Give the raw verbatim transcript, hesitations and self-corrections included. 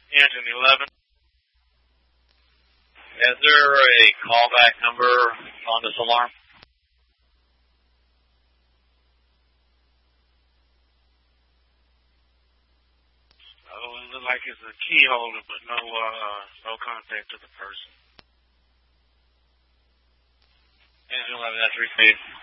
Engine eleven. Is there a callback number on this alarm? Oh, it looks like it's a key holder, but no, uh, no contact to the person. Engine eleven, that's received.